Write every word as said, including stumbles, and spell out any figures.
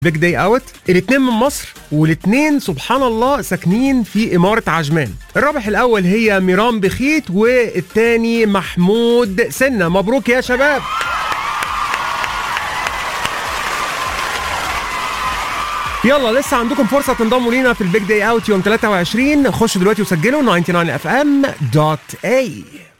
بيج داي اوت. الاتنين من مصر، والاتنين سبحان الله ساكنين في إمارة عجمان. الرابح الأول هي ميرام بخيت، والتاني محمود سنة. مبروك يا شباب. يلا لسه عندكم فرصة تنضموا لينا في البيج داي اوت يوم ثلاثة وعشرين. خشوا دلوقتي وسجلوا تسعة وتسعين اف ام دوت اي.